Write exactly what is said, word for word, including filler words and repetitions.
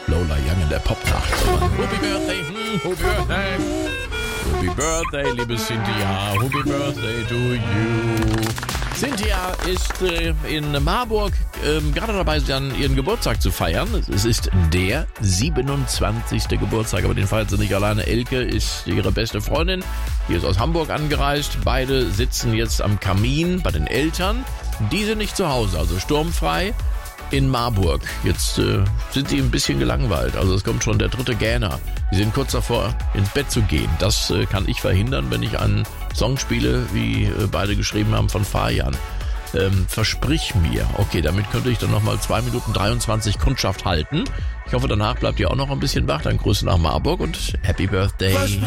Lola Young in der Popnacht. Happy Birthday, hm, Happy Birthday. Happy Birthday, liebe Cynthia. Happy Birthday to you. Cynthia ist äh, in Marburg äh, gerade dabei, dann ihren Geburtstag zu feiern. Es ist der siebenundzwanzigste Geburtstag, aber den feiert sie nicht alleine. Elke ist ihre beste Freundin. Die ist aus Hamburg angereist. Beide sitzen jetzt am Kamin bei den Eltern. Die sind nicht zu Hause, also sturmfrei in Marburg. Jetzt äh, sind sie ein bisschen gelangweilt. Also es kommt schon der dritte Gähner. Sie sind kurz davor, ins Bett zu gehen. Das äh, kann ich verhindern, wenn ich einen Song spiele, wie äh, beide geschrieben haben, von Fajan. Ähm, versprich mir. Okay, damit könnte ich dann nochmal zwei Minuten dreiundzwanzig Kundschaft halten. Ich hoffe, danach bleibt ihr auch noch ein bisschen wach. Dann Grüße nach Marburg und Happy Birthday.